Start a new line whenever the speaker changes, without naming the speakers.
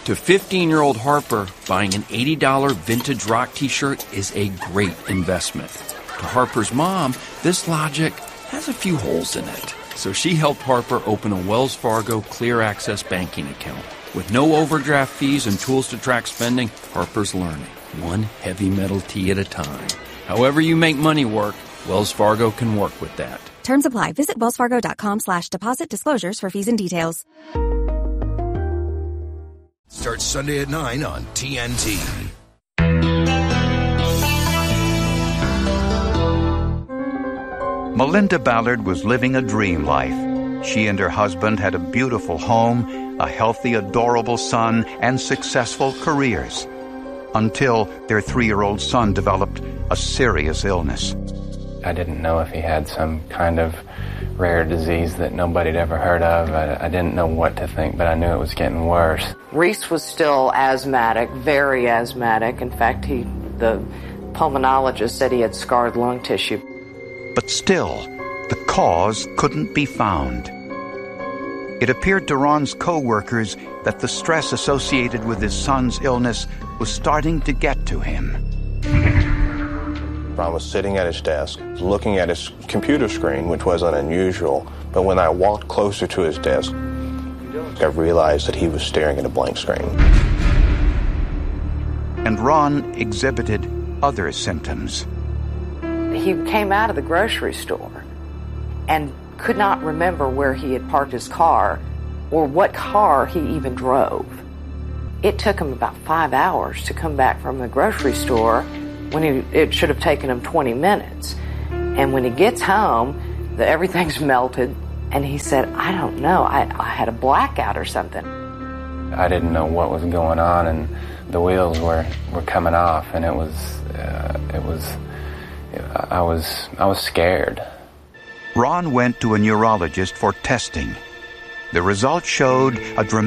To 15-year-old Harper, buying an $80 vintage rock t-shirt is a great investment. To Harper's mom, this logic has a few holes in it. So she helped Harper open a Wells Fargo Clear Access banking account. With no overdraft fees and tools to track spending, Harper's learning, one heavy metal tea at a time. However you make money work, Wells Fargo can work with that.
Terms apply. Visit wellsfargo.com/deposit disclosures for fees and details.
Starts Sunday at 9 on TNT.
Melinda Ballard was living a dream life. She and her husband had a beautiful home, a healthy, adorable son, and successful careers. Until their 3-year-old son developed a serious illness.
I didn't know if he had some kind of rare disease that nobody had ever heard of. I didn't know what to think, but I knew it was getting worse.
Reese was still asthmatic, very asthmatic. In fact, the pulmonologist said he had scarred lung tissue.
But still, the cause couldn't be found. It appeared to Ron's co-workers that the stress associated with his son's illness was starting to get to him.
Ron was sitting at his desk, looking at his computer screen, which wasn't unusual. But when I walked closer to his desk, I realized that he was staring at a blank screen.
And Ron exhibited other symptoms.
He came out of the grocery store and could not remember where he had parked his car or what car he even drove. It took him about 5 hours to come back from the grocery store when it should have taken him 20 minutes. And when he gets home, everything's melted, and he said, I don't know, I had a blackout or something.
I didn't know what was going on, and the wheels were coming off, and I was scared.
Ron went to a neurologist for testing. The results showed a dramatic